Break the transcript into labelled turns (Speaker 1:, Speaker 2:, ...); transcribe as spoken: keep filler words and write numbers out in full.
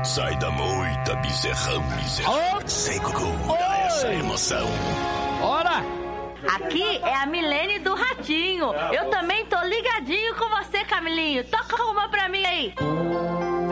Speaker 1: Sai da moita, bezerrão, bezerrão.
Speaker 2: Oh.
Speaker 1: Sem cucu, dá essa emoção.
Speaker 2: Ora!
Speaker 3: Aqui é a Milene do Ratinho. Eu também tô ligadinho com você, Camilinho. Toca uma pra mim aí.